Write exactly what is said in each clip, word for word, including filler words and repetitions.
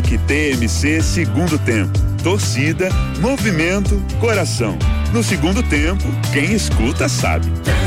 Like T M C Segundo Tempo. Torcida, movimento, coração. No segundo tempo, quem escuta sabe.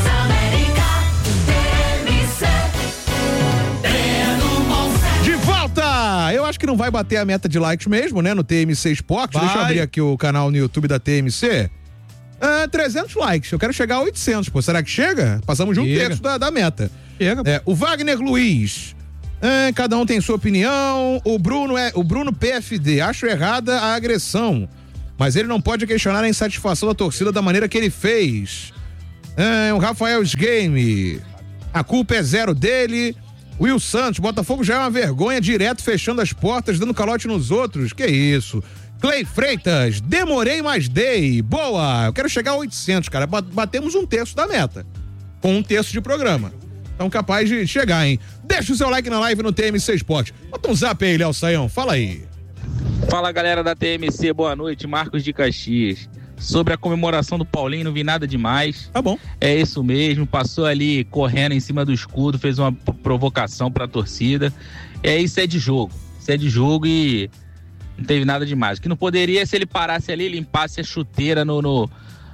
De volta! Eu acho que não vai bater a meta de likes mesmo, né? No T M C Esporte. Deixa eu abrir aqui o canal no YouTube da T M C. Ah, trezentos likes. Eu quero chegar a oitocentos, pô. Será que chega? Passamos de um Chega. terço da, da meta. Chega. É, o Wagner Luiz. Ah, cada um tem sua opinião. O Bruno é o Bruno P F D. Acho errada a agressão, mas ele não pode questionar a insatisfação da torcida da maneira que ele fez. Ah, o Rafael Game. A culpa é zero dele. Will Santos, Botafogo já é uma vergonha, direto fechando as portas, dando calote nos outros. Que isso? Clay Freitas, demorei, mas dei. Boa, eu quero chegar a oitocentos, cara. Batemos um terço da meta, com um terço de programa. Então capaz de chegar, hein? Deixa o seu like na live no T M C Esporte. Bota um zap aí, Léo Saião, fala aí. Fala, galera da T M C, boa noite, Marcos de Caxias. Sobre a comemoração do Paulinho, não vi nada demais. Tá bom. É isso mesmo, passou ali correndo em cima do escudo, fez uma provocação pra torcida. É, isso é de jogo, isso é de jogo e não teve nada demais. O que não poderia, se ele parasse ali, limpasse a chuteira no, no,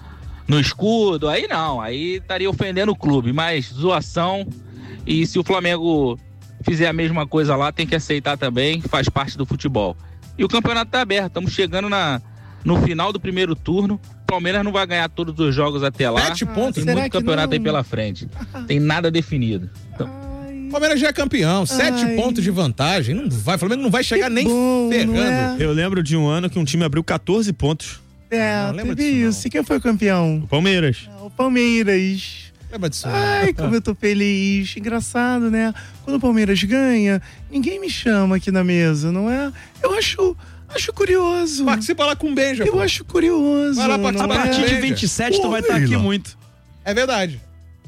no escudo, aí não, aí estaria ofendendo o clube, mas zoação. E se o Flamengo fizer a mesma coisa lá, tem que aceitar também, faz parte do futebol. E o campeonato tá aberto, estamos chegando na, no final do primeiro turno. O Palmeiras não vai ganhar todos os jogos até lá. Sete pontos. Tem Será muito que campeonato não? aí pela frente. Tem nada definido. Então, O Palmeiras já é campeão, sete Ai. pontos de vantagem. Não vai, o Flamengo não vai chegar nem bom, ferrando. não é? Eu lembro de um ano que um time abriu catorze pontos. É, Não lembro teve disso, isso. E quem foi o campeão? O Palmeiras. O Palmeiras. Lembra disso? Ai, como eu tô feliz. Engraçado, né? Quando o Palmeiras ganha, ninguém me chama aqui na mesa, não é? Eu acho, acho curioso. Participa lá com um beijo. Eu pô. acho curioso. Vai lá não participar. A é? partir de Veja. vinte e sete tu Pô, vai estar aqui Leila. muito. É verdade.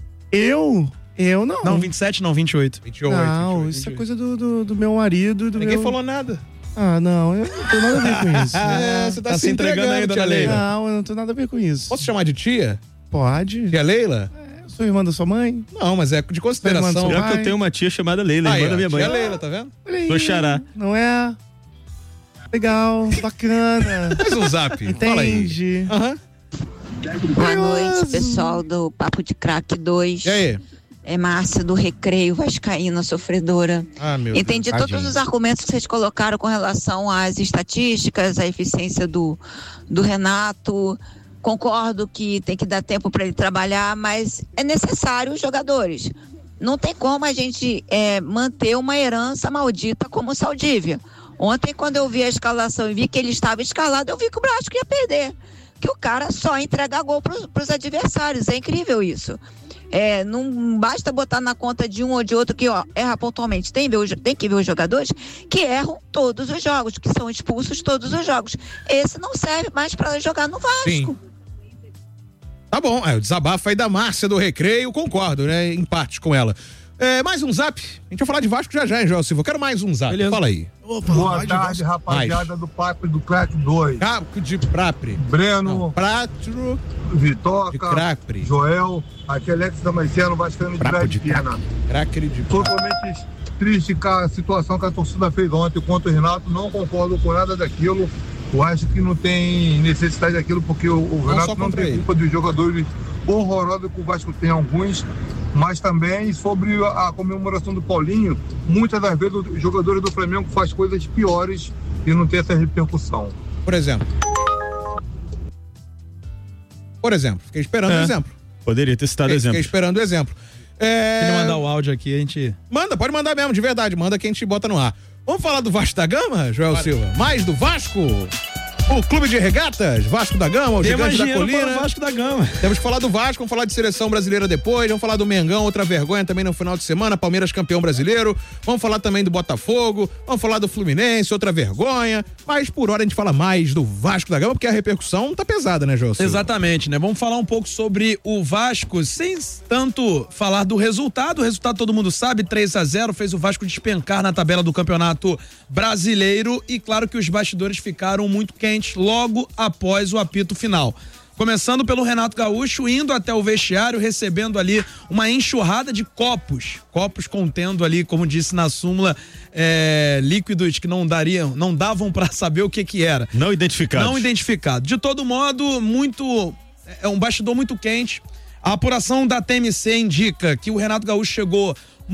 Eu? Eu não. Não, vinte e sete não, vinte e oito. vinte e oito, Não, vinte e oito, isso é vinte e oito. coisa do, do, do meu marido e do Ninguém meu... falou nada. Ah, não, eu não tenho nada a ver com isso. É, você tá, Tá se se entregando entregando aí, dona tia Leila. Não, eu não tenho nada a ver com isso. Posso chamar de tia? Pode. Tia Leila? Eu sou irmã da sua mãe? Não, mas é de Irmã consideração. do seu Pior que pai. eu tenho uma tia chamada Leila, Aí, irmã ó, da minha mãe. tia Leila, tá vendo? Olha aí. Sou xará. Não é? Legal, bacana. Faz um zap. Fala aí. Entende? Aham. Boa noite, Curioso. pessoal do Papo de Craque dois. E aí? É Márcia do Recreio, vascaína, sofredora. Ah, meu Entendi Deus. todos os argumentos que vocês colocaram com relação às estatísticas, à eficiência do, do Renato. Concordo que tem que dar tempo para ele trabalhar, mas é necessário os jogadores. Não tem como a gente é, manter uma herança maldita como o Saldívia. Ontem, quando eu vi a escalação e vi que ele estava escalado, eu vi que o Brasco ia perder. Que o cara só entrega gol para os adversários. É incrível isso. É, não basta botar na conta de um ou de outro que ó, erra pontualmente. Tem, ver os- tem que ver os jogadores que erram todos os jogos, que são expulsos todos os jogos. Esse não serve mais para jogar no Vasco. Sim. Tá bom, é o desabafo aí da Márcia do Recreio, concordo, né? Em parte com ela. É, mais um zap. A gente vai falar de Vasco já já, hein, Joel Silva? Eu quero mais um zap. Beleza. Fala aí. Boa tarde, rapaziada do Papo do Crack dois. Capo de Prapre. Breno, Não, Pratro de Vitoca, Crapre. Joel, aqui é Alex Damasceno, Vascaíno de Prapo Pé de de Pena. Cracre de Totalmente triste com a situação que a torcida fez ontem contra o Renato. Não concordo com nada daquilo. Eu acho que não tem necessidade daquilo, porque o, o só Renato não contra tem ele. culpa dos jogadores horrorosos que o Vasco tem alguns. Mas também sobre a, a comemoração do Paulinho, muitas das vezes os jogadores do Flamengo fazem coisas piores e não tem essa repercussão. Por exemplo. Por exemplo. Fiquei esperando o É. exemplo. Poderia ter citado Fiquei, exemplo. fiquei esperando o exemplo. É... Se ele mandar o áudio aqui, a gente... Manda, pode mandar mesmo, de verdade. Manda que a gente bota no ar. Vamos falar do Vasco da Gama, Joel Silva? Mais do Vasco? O Clube de Regatas, Vasco da Gama, o Tem Gigante mais da dinheiro Colina. para o Vasco da Gama. Temos que falar do Vasco, vamos falar de seleção brasileira depois, vamos falar do Mengão, outra vergonha também no final de semana, Palmeiras campeão brasileiro, vamos falar também do Botafogo, vamos falar do Fluminense, outra vergonha, mas por hora a gente fala mais do Vasco da Gama, porque a repercussão tá pesada, né, Joel Silva? Exatamente, né? Vamos falar um pouco sobre o Vasco, sem tanto falar do resultado. O resultado todo mundo sabe, três a zero, fez o Vasco despencar na tabela do Campeonato Brasileiro e claro que os bastidores ficaram muito quentes logo após o apito final. Começando pelo Renato Gaúcho, indo até o vestiário, recebendo ali uma enxurrada de copos. Copos contendo ali, como disse na súmula, é, líquidos que não dariam, não davam para saber o que que era. Não identificado. Não identificado. De todo modo, muito... É um bastidor muito quente. A apuração da T M C indica que o Renato Gaúcho chegou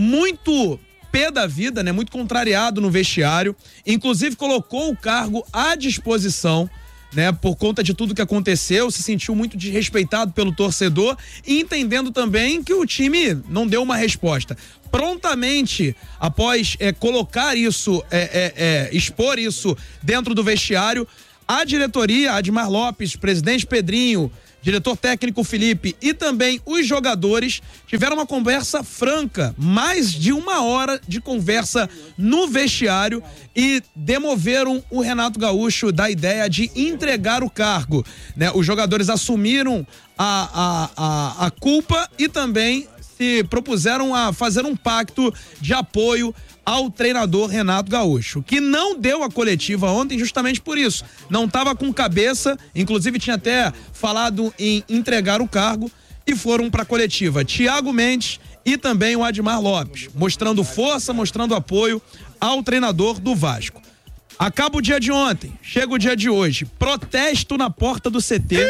muito pé da vida, né? Muito contrariado no vestiário. Inclusive, colocou o cargo à disposição, né, por conta de tudo que aconteceu, se sentiu muito desrespeitado pelo torcedor e entendendo também que o time não deu uma resposta. Prontamente, após é, colocar isso, é, é, é, expor isso dentro do vestiário, a diretoria, Admar Lopes, presidente Pedrinho, diretor técnico Felipe e também os jogadores tiveram uma conversa franca, mais de uma hora de conversa no vestiário e demoveram o Renato Gaúcho da ideia de entregar o cargo, né? Os jogadores assumiram a, a, a, a culpa e também se propuseram a fazer um pacto de apoio ao treinador Renato Gaúcho, que não deu a coletiva ontem justamente por isso. Não estava com cabeça, inclusive tinha até falado em entregar o cargo e foram para a coletiva Thiago Mendes e também o Admar Lopes, mostrando força, mostrando apoio ao treinador do Vasco. Acaba o dia de ontem, chega o dia de hoje, protesto na porta do C T.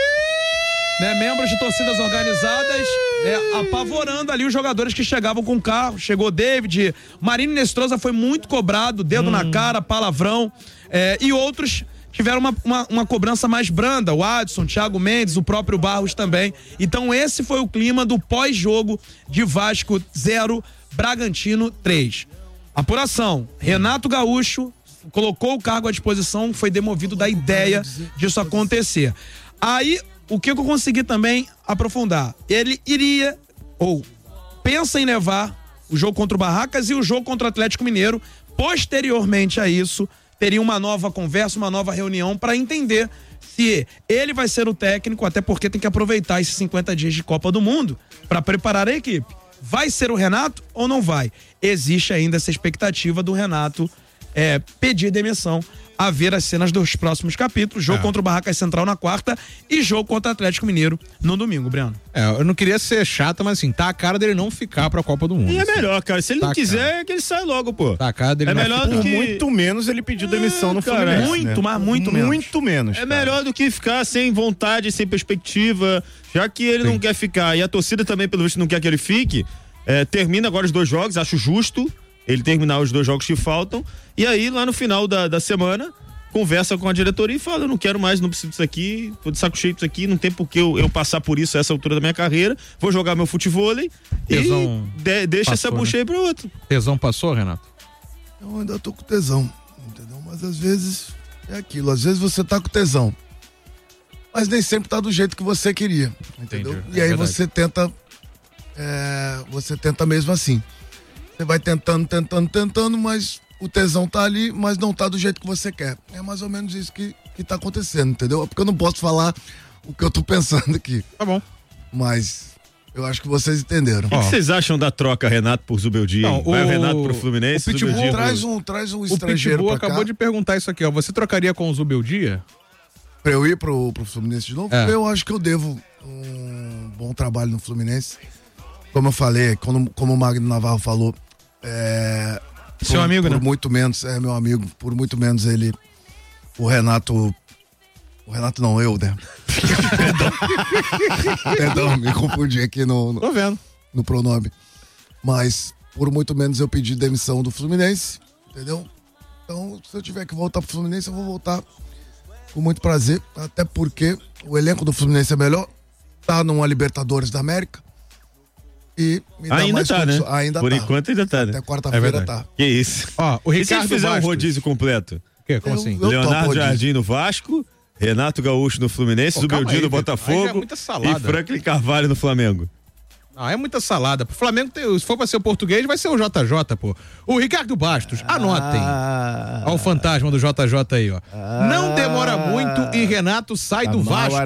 Né, membros de torcidas organizadas, né, apavorando ali os jogadores que chegavam com o carro. Chegou David, Marinho Nestrosa foi muito cobrado, dedo hum. na cara, palavrão, é, e outros tiveram uma, uma, uma cobrança mais branda, o Adson, Thiago Mendes, o próprio Barros também. Então esse foi o clima do pós-jogo de Vasco zero, Bragantino três. Apuração, Renato Gaúcho colocou o cargo à disposição, foi demovido da ideia disso acontecer. Aí o que eu consegui também aprofundar, ele iria, ou pensa em levar o jogo contra o Barracas e o jogo contra o Atlético Mineiro. Posteriormente a isso, teria uma nova conversa, uma nova reunião para entender se ele vai ser o técnico, até porque tem que aproveitar esses cinquenta dias de Copa do Mundo para preparar a equipe. Vai ser o Renato ou não vai? Existe ainda essa expectativa do Renato é, pedir demissão, a ver as cenas dos próximos capítulos, jogo é. contra o Barracas Central na quarta e jogo contra o Atlético Mineiro no domingo, Breno. É, eu não queria ser chato, mas assim, tá a cara dele não ficar pra Copa do Mundo. E é assim. melhor, cara, se ele tá não quiser, é que ele sai logo, pô. Tá a cara dele é não melhor ficar. do que... Muito menos ele pediu demissão é, no cara, Fluminense, Muito, né? mas muito menos. Muito menos. É cara. melhor do que ficar sem vontade, sem perspectiva, já que ele Sim. não quer ficar, e a torcida também, pelo visto, não quer que ele fique, é, termina agora os dois jogos, acho justo ele terminar os dois jogos que faltam, e aí lá no final da, da semana conversa com a diretoria e fala, eu não quero mais, não preciso disso aqui, tô de saco cheio disso aqui, não tem por que eu, eu passar por isso a essa altura da minha carreira, vou jogar meu futevôlei e de, deixa passou, essa bucha, né? Aí pro outro. Tesão passou, Renato? Eu ainda tô com tesão, entendeu? Mas às vezes é aquilo, às vezes você tá com tesão, mas nem sempre tá do jeito que você queria, entendeu? Entendi. E é aí verdade. você tenta, é, você tenta mesmo assim. Você vai tentando, tentando, tentando, mas o tesão tá ali, mas não tá do jeito que você quer. É mais ou menos isso que, que tá acontecendo, entendeu? Porque eu não posso falar o que eu tô pensando aqui. Tá bom. Mas eu acho que vocês entenderam. O que, que vocês acham da troca Renato por Zubeldia? Não, Vai o... o Renato pro Fluminense? O Pitbull traz um, traz um estrangeiro o Pitbull pra acabou cá. de perguntar isso aqui, ó. Você trocaria com o Zubeldia? Pra eu ir pro, pro Fluminense de novo? É. Eu acho que eu devo um bom trabalho no Fluminense. Como eu falei, como, como o Magno Navarro falou, é... Seu por, amigo, por né? Por muito menos, é meu amigo, por muito menos ele, o Renato, o Renato não, eu, né? Perdão. Perdão, me confundi aqui no, no, Tô vendo. no pronome. Mas, por muito menos eu pedi demissão do Fluminense, entendeu? Então, se eu tiver que voltar pro Fluminense, eu vou voltar com muito prazer, até porque o elenco do Fluminense é melhor, tá numa Libertadores da América. E me dá ainda mais tá, né? Ainda Por tá. enquanto ainda tá, né? Até quarta-feira é tá. Que isso. Ó, o e se a Ricardo gente fizer Bastos? um rodízio completo? Que? Como Eu- assim? eu- Leonardo topo Jardim no Vasco, Renato Gaúcho no Fluminense, Pô, calma Zubeldia aí, no Vitor. Aí já é Botafogo muita salada. e Franklin Carvalho no Flamengo. Ah, é muita salada. Pro Flamengo, tem, se for pra ser o português, vai ser o J J, pô. O Ricardo Bastos, anotem. Ah, Olha o fantasma do J J aí, ó. Não demora muito e Renato sai do Vasco.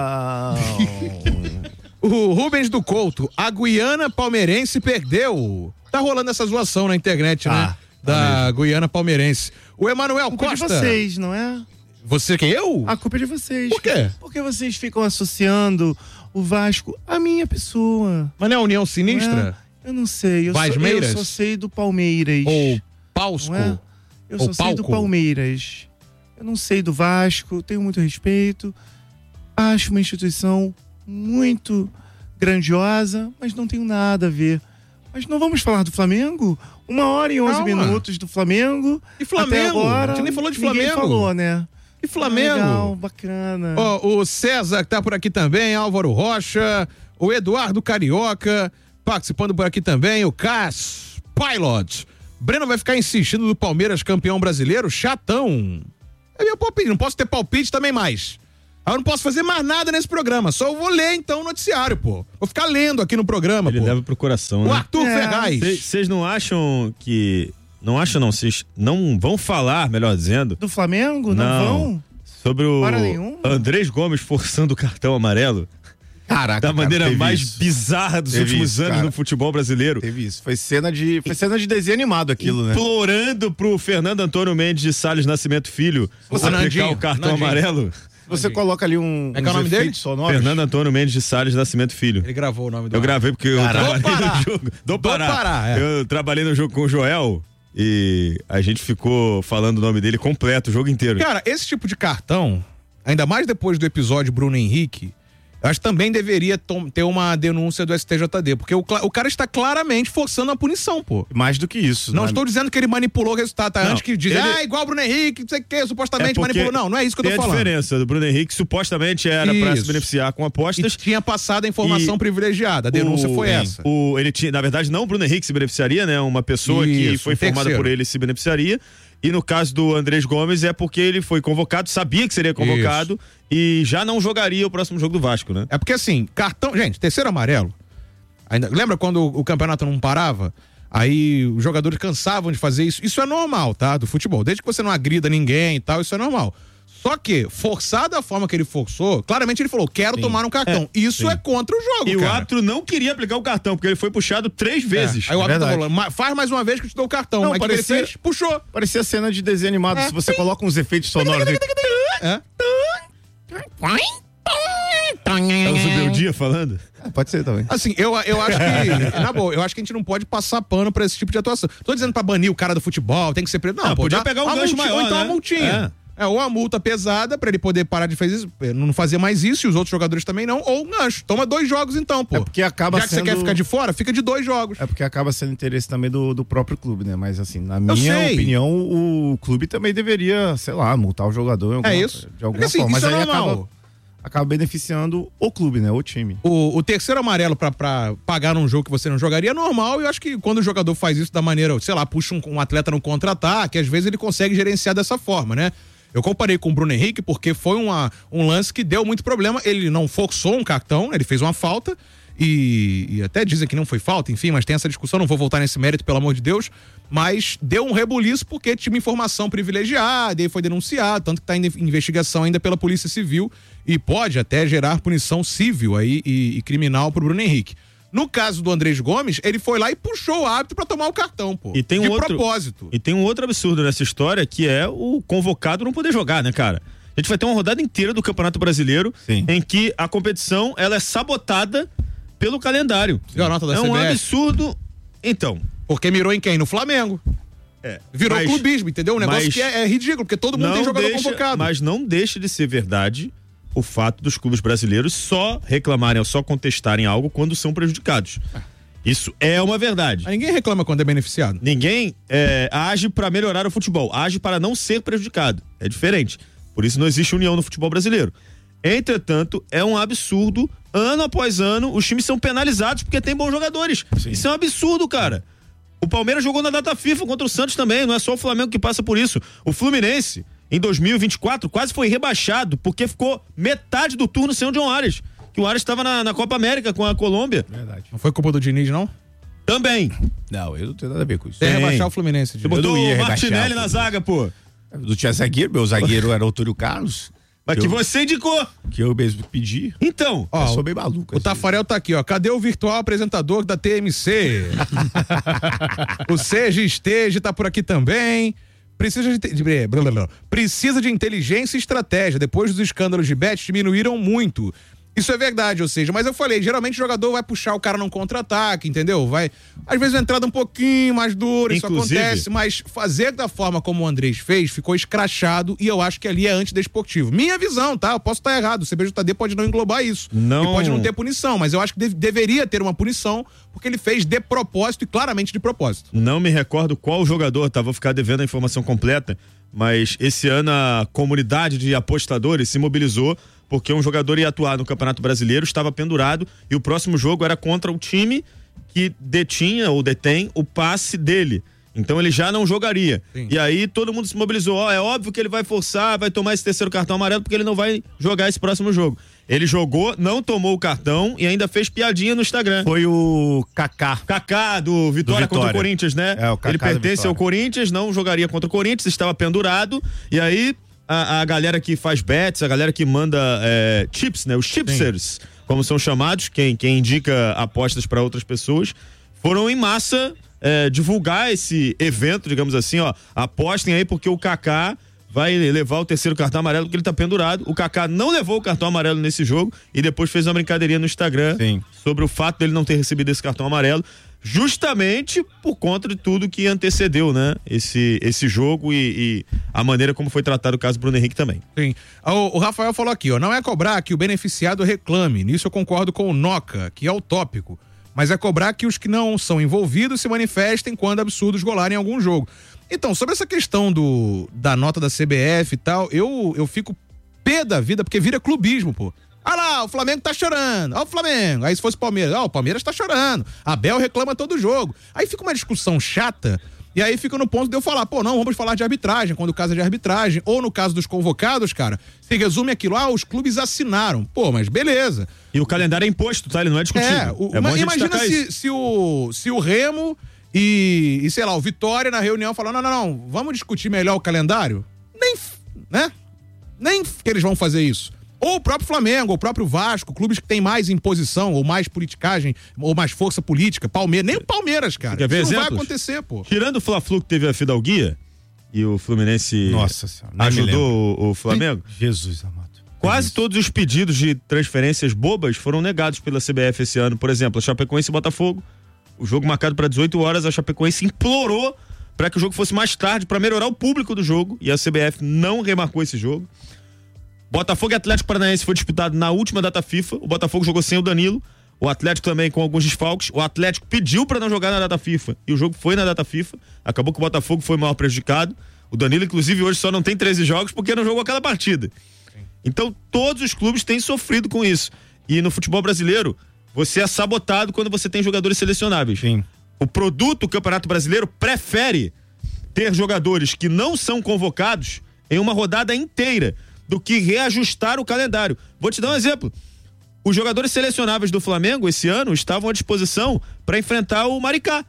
O Rubens do Couto, a Guiana Palmeirense perdeu. Tá rolando essa zoação na internet, né? Ah, da Guiana Palmeirense. O Emanuel culpa de Costa. vocês, não é? Você que eu? A culpa é de vocês. Por quê? Porque vocês ficam associando o Vasco à minha pessoa. Mas não é a União Sinistra? É? Eu não sei. Eu só, eu só sei do Palmeiras. Ou Pausco? É? Eu Ou só sei do Palco? Palmeiras. Eu não sei do Vasco, tenho muito respeito. Acho uma instituição muito grandiosa, mas não tenho nada a ver. Mas não vamos falar do Flamengo? Uma hora e onze Calma. minutos do Flamengo. E Flamengo? Até agora, A gente nem falou de ninguém Flamengo. falou, né? E Flamengo? Legal, bacana. Ó, o César que tá por aqui também, Álvaro Rocha, o Eduardo Carioca, participando por aqui também, o Cass Pilot. Breno vai ficar insistindo do Palmeiras campeão brasileiro? Chatão. É meu palpite, não posso ter palpite também mais. Eu não posso fazer mais nada nesse programa, só eu vou ler então o noticiário, pô. Vou ficar lendo aqui no programa, Ele pô. leva pro coração, O né? Arthur É. Ferraz. Vocês não acham que... Não acham não, vocês não vão falar, melhor dizendo, Do Flamengo? Não, Não. vão? sobre o Hora nenhuma. Andrés Gomes forçando o cartão amarelo Caraca, da maneira cara, teve mais isso. bizarra dos Teve últimos isso, anos cara. no futebol brasileiro. Teve isso. Foi cena de, foi cena de desenho animado aquilo, né? Implorando pro Fernando Antônio Mendes de Salles Nascimento Filho O aplicar Nandinho, o cartão Nandinho. amarelo. Você coloca ali um, É que é o uns nome dele? efeitos sonoros. Fernando Antônio Mendes de Salles Nascimento Filho. Ele gravou o nome do Eu gravei porque eu Caraca. trabalhei Do Pará. no jogo. Do Pará. Pará, é. Eu trabalhei no jogo com o Joel e a gente ficou falando o nome dele completo o jogo inteiro. Cara, esse tipo de cartão, ainda mais depois do episódio Bruno Henrique, eu acho que também deveria tom- ter uma denúncia do S T J D, porque o, cla- o cara está claramente forçando a punição, pô. Mais do que isso. Não né? estou dizendo que ele manipulou o resultado, tá? Não, Antes que diz, ele- ah, igual o Bruno Henrique, não sei o que, supostamente É porque manipulou. Não, não é isso que eu tô Tem a falando. diferença do Bruno Henrique, supostamente era pra Isso. se beneficiar com E apostas. tinha passado a informação E privilegiada, a denúncia o- foi sim, essa. O, ele tinha, na verdade, não o Bruno Henrique se beneficiaria, né? Uma pessoa que Isso, foi um formada terceiro. por ele se beneficiaria. E no caso do Andrés Gomes é porque ele foi convocado, sabia que seria convocado e já não jogaria o próximo jogo do Vasco, né? É porque assim, cartão. Gente, terceiro amarelo. Ainda, lembra quando o, o campeonato não parava? Aí os jogadores cansavam de fazer isso. Isso é normal, tá? Do futebol. Desde que você não agrida ninguém e tal, isso é normal. Só que, forçado da forma que ele forçou, claramente ele falou: quero tomar um cartão. É, isso sim. é contra o jogo, E o cara. árbitro não queria aplicar o cartão, porque ele foi puxado três vezes. É. Aí o árbitro verdade. falou: "Ma- faz mais uma vez que eu te dou o cartão. Não, Aí o que ele parecia- fez? Puxou. Parecia cena de desenho animado. É. Se você coloca uns efeitos sonoros. aí- É. É o Zubeldia falando? Ah, pode ser também. Assim, eu, eu acho que, na boa, eu acho que a gente não pode passar pano pra esse tipo de atuação. Tô dizendo pra banir o cara do futebol, tem que ser preso. Não, Ah, pô, podia dá pegar um uma gancho multinha, maior, ou então né? uma multinha. É. ou uma multa pesada pra ele poder parar de fazer isso, não fazer mais isso, e os outros jogadores também não, ou um gancho. Toma dois jogos então, pô. É porque acaba Já que sendo... você quer ficar de fora, fica de dois jogos. É porque acaba sendo interesse também do, do próprio clube, né? Mas assim, na minha sei. opinião, o clube também deveria, sei lá, multar o jogador em alguma, É isso. de alguma Porque, assim, forma. Mas isso é aí normal. acaba, acaba beneficiando o clube, né? O time. O, o terceiro amarelo pra, pra pagar num jogo que você não jogaria é normal, e eu acho que quando o jogador faz isso da maneira, sei lá, puxa um, um atleta no contra-ataque, às vezes ele consegue gerenciar dessa forma, né? Eu comparei com o Bruno Henrique porque foi uma, um lance que deu muito problema. Ele não forçou um cartão, ele fez uma falta e, e até dizem que não foi falta, enfim, mas tem essa discussão, não vou voltar nesse mérito, pelo amor de Deus, mas deu um rebuliço porque tinha uma informação privilegiada e foi denunciado, tanto que está em investigação ainda pela Polícia Civil e pode até gerar punição civil aí e, e criminal pro Bruno Henrique. No caso do Andrés Gomes, ele foi lá e puxou o árbitro pra tomar o cartão, pô. E tem um de outro, propósito. E tem um outro absurdo nessa história, que é o convocado não poder jogar, né, cara? A gente vai ter uma rodada inteira do Campeonato Brasileiro Sim. em que a competição ela é sabotada pelo calendário. Viu a nota da é um C B F? absurdo. Então, Porque mirou em quem? No Flamengo. é, Virou mas- clubismo, entendeu? Um negócio mas que é, é ridículo, porque todo mundo tem não jogador deixa, convocado. mas não deixa de ser verdade o fato dos clubes brasileiros só reclamarem ou só contestarem algo quando são prejudicados. Isso é uma verdade. Mas ninguém reclama quando é beneficiado. Ninguém é, age para melhorar o futebol, age para não ser prejudicado. É diferente. Por isso não existe união no futebol brasileiro. Entretanto, é um absurdo, ano após ano, os times são penalizados porque tem bons jogadores. Sim. Isso é um absurdo, cara. O Palmeiras jogou na data FIFA contra o Santos também, não é só o Flamengo que passa por isso. O Fluminense, em dois mil e vinte e quatro, quase foi rebaixado porque ficou metade do turno sem o John Arias, que o Arias estava na, na Copa América com a Colômbia. Verdade. Não foi culpa do Diniz, não? Também. Não, eu não tenho nada a ver com isso. Tem que Tem. rebaixar o Fluminense. Você Diniz. botou não ia o rebaixar Martinelli o na Fluminense. zaga, pô. Do tinha zagueiro, meu zagueiro era o Túlio Carlos. Mas que você indicou. Que eu mesmo pedi. Então, Ó, eu sou bem maluco. O assim. Tafarel tá aqui, ó. Cadê o virtual apresentador da T M C? O Seja Esteja tá por aqui também. precisa de, de blá, blá, blá, precisa de inteligência e estratégia. Depois dos escândalos de bet, diminuíram muito. Isso é verdade, ou seja, mas eu falei, geralmente o jogador vai puxar o cara num contra-ataque, entendeu? Vai, às vezes, uma entrada um pouquinho mais dura, isso Inclusive, acontece, mas fazer da forma como o Andrés fez, ficou escrachado e eu acho que ali é antidesportivo. Minha visão, tá? Eu posso estar errado, o C B J D pode não englobar isso. Não. E pode não ter punição, mas eu acho que deve, deveria ter uma punição, porque ele fez de propósito e claramente de propósito. Não me recordo qual jogador, tá? Vou ficar devendo a informação completa, mas esse ano a comunidade de apostadores se mobilizou porque um jogador ia atuar no Campeonato Brasileiro, estava pendurado e o próximo jogo era contra o time que detinha ou detém o passe dele. Então ele já não jogaria. Sim. E aí todo mundo se mobilizou. Ó, é óbvio que ele vai forçar, vai tomar esse terceiro cartão amarelo porque ele não vai jogar esse próximo jogo. Ele jogou, não tomou o cartão e ainda fez piadinha no Instagram. Foi o Kaká. Kaká do Vitória, do Vitória contra o Corinthians, né? É, o Kaká ele pertence ao Corinthians, não jogaria contra o Corinthians, estava pendurado e aí A, a galera que faz bets, a galera que manda é, chips, né? Os chipsters, Sim. como são chamados, quem, quem indica apostas para outras pessoas, foram em massa é, divulgar esse evento, digamos assim, ó. Apostem aí porque o Kaká vai levar o terceiro cartão amarelo porque ele tá pendurado. O Kaká não levou o cartão amarelo nesse jogo e depois fez uma brincadeirinha no Instagram Sim. sobre o fato dele não ter recebido esse cartão amarelo. Justamente por conta de tudo que antecedeu, né? Esse, esse jogo e, e a maneira como foi tratado o caso do Bruno Henrique também. Sim. O, o Rafael falou aqui, ó, não é cobrar que o beneficiado reclame, nisso eu concordo com o Noca, que é utópico, mas é cobrar que os que não são envolvidos se manifestem quando absurdos rolarem em algum jogo. Então, sobre essa questão do, da nota da C B F e tal, eu, eu fico pé da vida, porque vira clubismo, pô. Ah lá, o Flamengo tá chorando. Ó o Flamengo. Aí se fosse o Palmeiras, ó, o Palmeiras tá chorando. Abel reclama todo jogo. Aí fica uma discussão chata e aí fica no ponto de eu falar, pô, não, vamos falar de arbitragem, quando o caso é de arbitragem. Ou no caso dos convocados, cara, se resume aquilo, ah, os clubes assinaram. Pô, mas beleza. E o calendário é imposto, tá? Ele não é discutível. É, o, é bom imagina se, se, o, se o Remo e, e, sei lá, o Vitória na reunião falam, não, não, não, vamos discutir melhor o calendário? Nem, né? Nem que eles vão fazer isso. Ou o próprio Flamengo, ou o próprio Vasco, clubes que têm mais imposição, ou mais politicagem, ou mais força política. Palmeiras, nem o Palmeiras, cara. Quer ver Isso não exemplos? vai acontecer, pô. Tirando o Fla-Flu que teve a fidalguia e o Fluminense Nossa senhora, ajudou o, o Flamengo. Jesus amado. Quase todos os pedidos de transferências bobas foram negados pela C B F esse ano. Por exemplo, a Chapecoense e Botafogo. O jogo marcado para dezoito horas, a Chapecoense implorou para que o jogo fosse mais tarde, para melhorar o público do jogo, e a C B F não remarcou esse jogo. Botafogo e Atlético Paranaense foi disputado na última data FIFA. O Botafogo jogou sem o Danilo. O Atlético também com alguns desfalques. O Atlético pediu para não jogar na data FIFA e o jogo foi na data FIFA. Acabou que o Botafogo foi o maior prejudicado. O Danilo, inclusive, hoje só não tem treze jogos porque não jogou aquela partida. Então, todos os clubes têm sofrido com isso. E no futebol brasileiro, você é sabotado quando você tem jogadores selecionáveis. Sim. O produto, o Campeonato Brasileiro, prefere ter jogadores que não são convocados em uma rodada inteira do que reajustar o calendário. Vou te dar um exemplo. Os jogadores selecionáveis do Flamengo esse ano estavam à disposição para enfrentar o Maricá.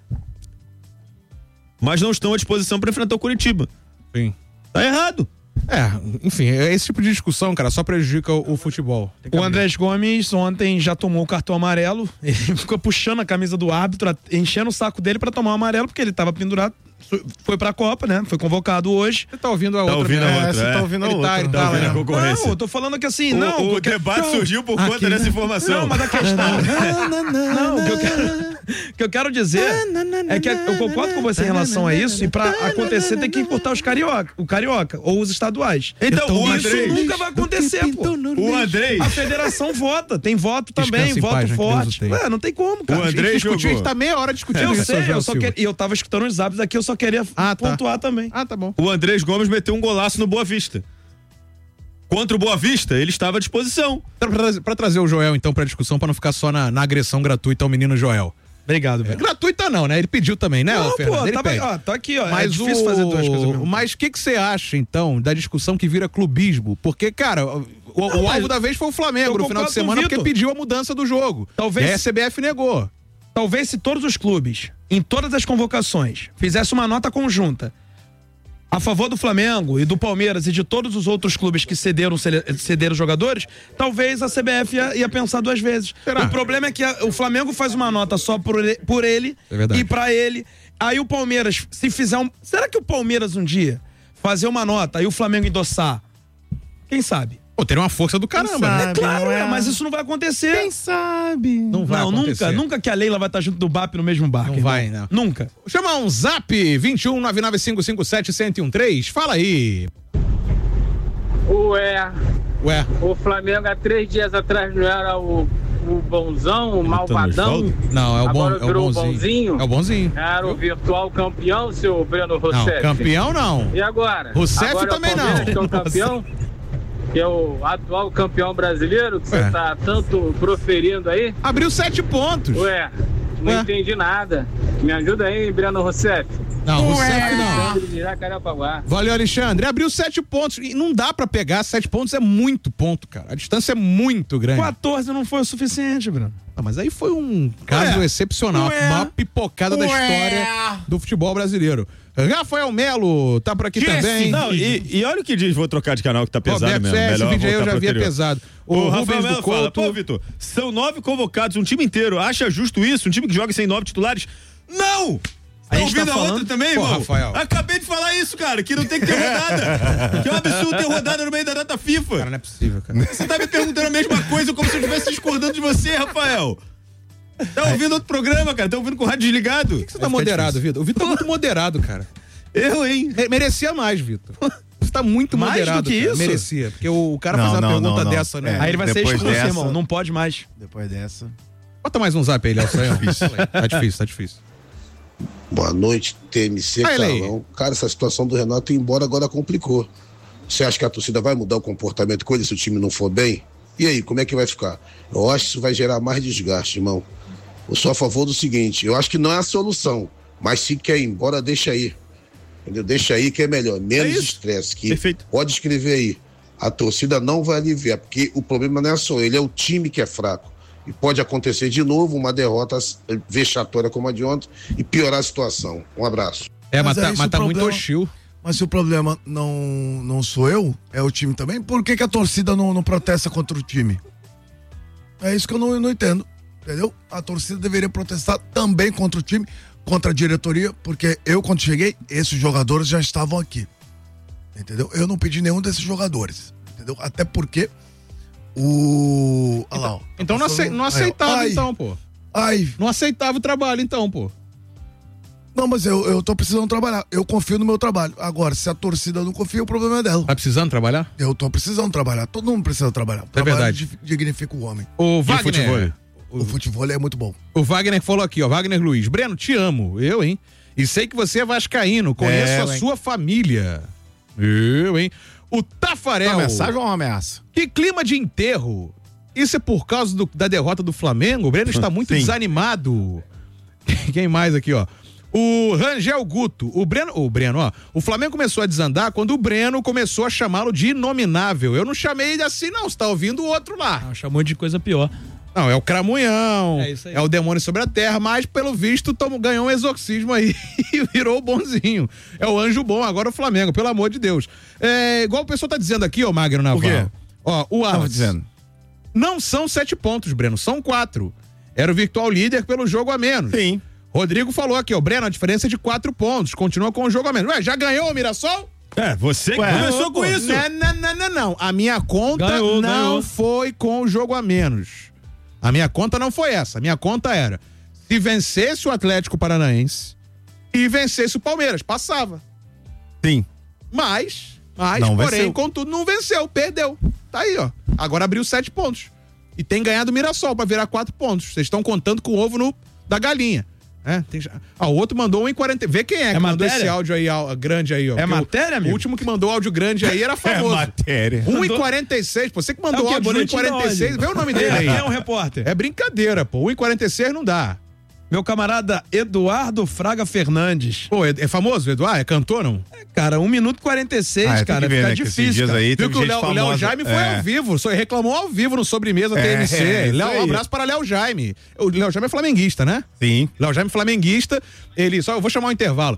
Mas não estão à disposição para enfrentar o Curitiba. Sim. Tá errado. É, enfim, esse tipo de discussão, cara, só prejudica o, o futebol. O Andrés Gomes ontem já tomou o cartão amarelo, ele ficou puxando a camisa do árbitro, enchendo o saco dele pra tomar o amarelo, porque ele tava pendurado, foi pra Copa, né? Foi convocado hoje. Você tá ouvindo a tá outra. Ouvindo a é, outra você é. tá ouvindo a ele outra. Tá, ele tá, tá, ouvindo né? a concorrência. Não, eu tô falando que assim, o, não... O porque, debate não, surgiu por aqui, conta dessa informação. Não, mas a questão... não, o que eu quero, que eu quero dizer é que eu concordo com você em relação a isso, e pra acontecer tem que encurtar os carioca, o carioca, ou os estaduais. Então, o isso Andrés, nunca vai acontecer, pô. O Andrés... A federação vota, tem voto também, Descansa em voto paz, né, forte. que Deus o tenha. É, não tem como, cara. O Andrés discutir, jogou. a gente tá meia hora discutindo Eu isso. sei, eu só Silva. queria, eu tava escutando os hábitos aqui, eu só queria Ah, tá. pontuar também. Ah, tá bom. O Andrés Gomes meteu um golaço no Boa Vista. Contra o Boa Vista, ele estava à disposição. Pra, pra, pra trazer o Joel, então, pra discussão, pra não ficar só na, na agressão gratuita ao menino Joel. Obrigado, É, velho. gratuita não, né? Ele pediu também, né, Não, ô, Fernando? pô, Ele tá, pede. ó, tá aqui, ó. Mas é difícil o... fazer duas coisas ao mesmo. Mas o que que você acha, então, da discussão que vira clubismo? Porque, cara, o, o Não, alvo mas da vez foi o Flamengo eu no final de concordo com semana o porque Vitor. pediu a mudança do jogo. Talvez- E aí a C B F negou. Talvez se todos os clubes, em todas as convocações, fizessem uma nota conjunta a favor do Flamengo e do Palmeiras e de todos os outros clubes que cederam, cederam jogadores, talvez a C B F ia, ia pensar duas vezes. Será? O problema é que a, o Flamengo faz uma nota só por ele, por ele É verdade. e pra ele. Aí o Palmeiras, se fizer um... Será que o Palmeiras um dia fazer uma nota e o Flamengo endossar, quem sabe? Pô, teria uma força do caramba, sabe, né? É claro, é, mas isso não vai acontecer. Quem sabe? Não vai Não, acontecer. nunca, nunca que a Leila vai estar junto do B A P no mesmo barco. Não irmão. vai, não. Nunca. Chama um zap vinte e um nove nove cinco cinco sete um zero um três. Fala aí. Ué, Ué. o Flamengo há três dias atrás não era o, o bonzão, o malvadão? Não, é o bom, Agora é o virou o bonzinho. bonzinho? É o bonzinho. Era o virtual campeão, seu Breno Rousseff? Não, campeão não. E agora? Rousseff agora também é o Palmeiras não. que é o campeão? Que é o atual campeão brasileiro que você É. tá tanto proferindo aí? Abriu sete pontos. Ué, não Ué. entendi nada. Me ajuda aí, Breno Rousseff. Não, Rousseff não. Alexandre de Jacarepaguá. Valeu, Alexandre. Abriu sete pontos. E não dá pra pegar. Sete pontos é muito ponto, cara. A distância é muito grande. quatorze não foi o suficiente, Bruno. Ah, mas aí foi um caso Ué. excepcional. Ué. Uma pipocada da Ué. história do futebol brasileiro. Rafael Melo tá por aqui Jesse. também. Não, e, e olha o que diz, vou trocar de canal que tá pesado Roberto, mesmo. é, esse Melhor vídeo aí eu voltar já pro via anterior. pesado. O, O, Rubens Rafael do Melo fala, Couto. pô, Vitor, são nove convocados, um time inteiro. Acha justo isso? Um time que joga sem nove titulares? Não! A Tá gente tá ouvindo a falando- outra também, Pô, irmão? Rafael. Acabei de falar isso, cara, que não tem que ter rodada. Que é um absurdo ter rodada no meio da data FIFA. Cara, não é possível, cara. Você tá me perguntando a mesma coisa como se eu estivesse discordando de você, Rafael. Tá ouvindo outro programa, cara? Tá ouvindo com o rádio desligado? Por que você tá moderado, Vitor? O Vitor tá muito moderado, cara. Eu, hein? Me- Merecia mais, Vitor. Você tá muito Mais moderado. do que cara. isso? Merecia. Porque o cara Não, faz uma não, pergunta não, não. dessa, né? É. Aí ele vai ser Depois expulso, dessa- irmão. Não pode mais. Depois dessa. Bota mais um zap aí, Léo. Tá difícil, tá difícil. Boa noite, T M C, Aí, Lei. Carlão. Cara, essa situação do Renato ir embora agora complicou. Você acha que a torcida vai mudar o comportamento com ele se o time não for bem? E aí, como é que vai ficar? Eu acho que isso vai gerar mais desgaste, irmão. Eu sou a favor do seguinte, eu acho que não é a solução, mas se quer ir embora, deixa aí. Entendeu? Deixa aí que é melhor, menos É isso. estresse. Que Perfeito. pode escrever aí. A torcida não vai aliviar, porque o problema não é só ele, é o time que é fraco. E pode acontecer de novo uma derrota vexatória como a de ontem e piorar a situação. Um abraço. É, mas, Mas é tá, isso mas o tá muito problema. hostil. Mas se o problema não, não sou eu, é o time também, por que, que a torcida não, não protesta contra o time? É isso que eu não, não entendo, entendeu? A torcida deveria protestar também contra o time, contra a diretoria, porque eu, quando cheguei, esses jogadores já estavam aqui, entendeu? Eu não pedi nenhum desses jogadores, entendeu? Até porque o... Olha lá, ó. Então não, acei- não Aí, ó. aceitava, Ai, então, pô. Ai, Não aceitava o trabalho, então, pô. não, mas eu, eu tô precisando trabalhar, eu confio no meu trabalho. Agora, se a torcida não confia, o problema é dela. Tá precisando trabalhar? Eu tô precisando trabalhar, todo mundo precisa trabalhar. Trabalho verdade. di- dignifica o homem. O futebol? Wagner. O futebol é muito bom. O Wagner falou aqui, ó. Wagner Luiz. Breno, te amo. Eu, hein? E sei que você é vascaíno. Conheço É, a hein? sua família. Eu, hein? O Tafarel. Uma mensagem ou uma ameaça? Que clima de enterro. Isso é por causa do- da derrota do Flamengo? O Breno está muito Sim. desanimado. Quem mais aqui, ó? O Rangel Guto. O Breno, o Breno, ó. O Flamengo começou a desandar quando o Breno começou a chamá-lo de inominável. Eu não chamei ele assim, não. Você tá ouvindo o outro lá. Ah, chamou de coisa pior. Não, é o Cramunhão, É isso aí. é o demônio sobre a terra, mas pelo visto tomou, ganhou um exorcismo aí e virou o bonzinho. É o anjo bom, agora o Flamengo, pelo amor de Deus. É, igual o pessoal tá dizendo aqui, ó, Magno Naval. O quê? Ó, o Tava Alas. dizendo. Não são sete pontos, Breno, são quatro. Era o virtual líder pelo jogo a menos. Sim. Rodrigo falou aqui, ó, Breno, a diferença é de quatro pontos, continua com o jogo a menos. Ué, já ganhou o Mirassol? É, você que Ué, começou com isso. Não, não, não, não, não. A minha conta Ganhou, não ganhou. foi com o jogo a menos. A minha conta não foi essa. A minha conta era: se vencesse o Atlético Paranaense e vencesse o Palmeiras, passava. Sim. Mas, mas, Não porém, venceu. contudo, não venceu, perdeu. Tá aí, ó. Agora abriu sete pontos. E tem ganhado o Mirassol pra virar quatro pontos. Vocês estão contando com o ovo no, da galinha. É, tem... ah, o outro mandou um e quarenta. Vê quem é, É que mandou matéria? esse áudio aí, ó, grande aí, ó. É Porque o- matéria, amigo? O último que mandou áudio grande aí era famoso. matéria. um e quarenta e seis, pô. Você que mandou É o quê? áudio de um e Boletim da quarenta e seis, onde? vê o nome dele aí. Quem é um repórter? É brincadeira, pô. um e quarenta e seis não dá. Meu camarada Eduardo Fraga Fernandes. Pô, é, é famoso, Eduardo? É cantor, não? É, cara, um minuto e quarenta e seis, Ah, tem cara. que ver, Fica né, que esses difícil. dias cara. aí Viu teve que o gente Léo, o Léo famosa. Jaime foi É. ao vivo, só reclamou ao vivo no Sobremesa É, T M C. é, isso Léo, um aí. abraço para Léo Jaime. O Léo Jaime é flamenguista, né? Sim. Léo Jaime flamenguista, ele, só eu vou chamar um intervalo,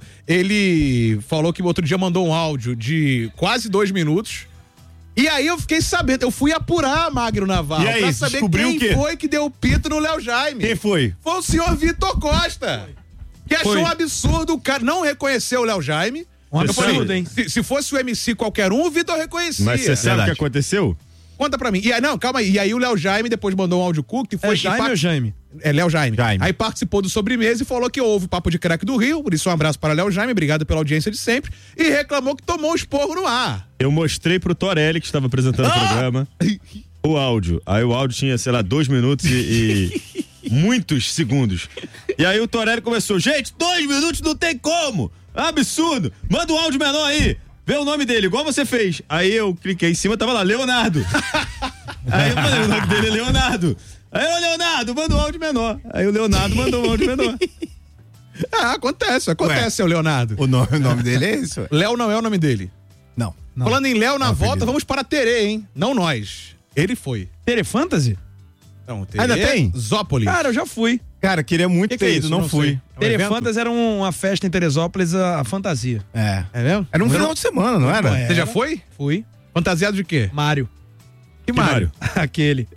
ele falou que outro dia mandou um áudio de quase dois minutos, e aí eu fiquei sabendo, eu fui apurar Magno Navarro, E aí, pra saber descobriu quem o quê? foi que deu o pito no Léo Jaime. Quem foi? Foi o senhor Vitor Costa, que achou Foi. um absurdo o cara não reconheceu o Léo Jaime, Um Eu falei, absurdo, hein? Se, se fosse o M C qualquer um, o Vitor reconhecia. Mas você sabe o que aconteceu? Conta pra mim. E aí, não, calma aí. E aí o Léo Jaime depois mandou um áudio curto e foi... É Jaime e par- ou Jaime? É Léo Jaime. Jaime. Aí participou do Sobremesa e falou que houve Papo de Craque do Rio, por isso um abraço para Léo Jaime, obrigado pela audiência de sempre, e reclamou que tomou um esporro no ar. Eu mostrei pro Torelli, que estava apresentando Ah! o programa, o áudio. Aí o áudio tinha, sei lá, dois minutos e, e muitos segundos. E aí o Torelli começou, gente, dois minutos não tem como! Absurdo! Manda um áudio menor aí! Vê o nome dele, igual você fez. Aí eu cliquei em cima, tava lá, Leonardo. Aí eu falei, o nome dele é Leonardo. Aí, ô Leonardo, manda um áudio menor. Aí o Leonardo mandou um áudio menor. Ah, acontece, acontece, seu Leonardo. O nome, o nome dele é esse, ué? Léo não é o nome dele. Não. Falando em Léo, na Não, volta, apelido. vamos para Terê, hein? Não nós. Ele foi. Tere Fantasy? Não, Terê, Ainda tem? Zópolis. Cara, eu já fui. Cara, queria muito Que que ter é ido, isso? não, Não fui. sei. É um Tere evento? Fantasy era um- uma festa em Teresópolis, a, a fantasia. É. É mesmo? Era um Você final não- de semana, não era? Você já foi? Fui. Fantasiado de quê? Mário. Que Mário? Aquele.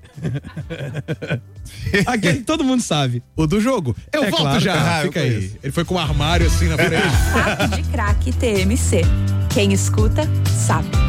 Aquele que todo mundo sabe. O do jogo? Eu É volto claro. já. Ah, eu Fica aí. conheço. Ele foi com um armário assim na frente. Papo de Craque T M C. Quem escuta, sabe.